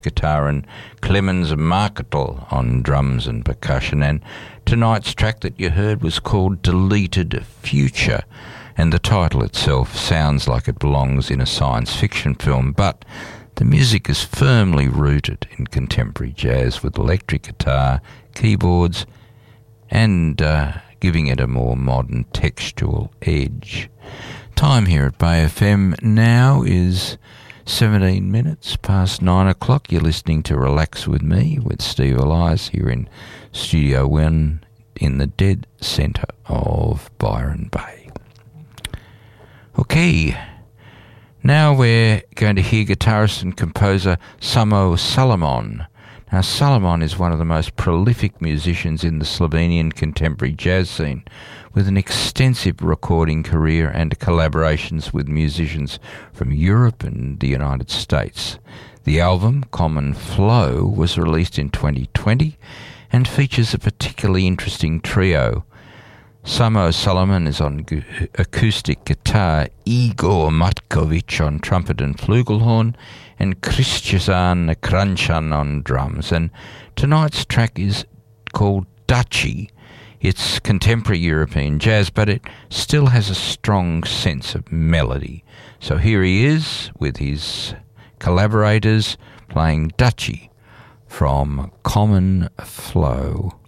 guitar and Clemens Marketel on drums and percussion. And tonight's track that you heard was called Deleted Future, and the title itself sounds like it belongs in a science fiction film, but the music is firmly rooted in contemporary jazz with electric guitar, keyboards, and giving it a more modern textual edge. Time here at Bay FM now is 17 minutes past 9 o'clock. You're listening to Relax With Me with Steve Elias here in Studio 1 in the dead centre of Byron Bay. Okay, now we're going to hear guitarist and composer Samo Salamon. Now, Salamon is one of the most prolific musicians in the Slovenian contemporary jazz scene, with an extensive recording career and collaborations with musicians from Europe and the United States. The album, Common Flow, was released in 2020 and features a particularly interesting trio. Samo Salamon is on acoustic guitar, Igor Matkovic on trumpet and flugelhorn, and Kristjan Kranchan on drums. And tonight's track is called Duchy. It's contemporary European jazz, but it still has a strong sense of melody. So here he is with his collaborators playing Duchy from Common Flow.